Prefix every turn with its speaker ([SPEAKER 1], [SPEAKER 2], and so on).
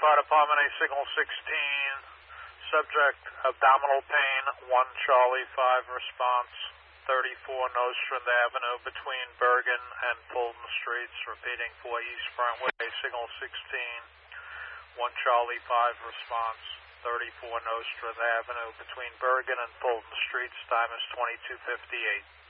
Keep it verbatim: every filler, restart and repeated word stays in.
[SPEAKER 1] Fire Department, a signal sixteen, subject abdominal pain, one Charlie five response, thirty-four Nostrand Avenue between Bergen and Fulton Streets, repeating for East Brentwood, a signal sixteen, one Charlie five response, thirty-four Nostrand Avenue between Bergen and Fulton Streets, time is twenty-two fifty-eight.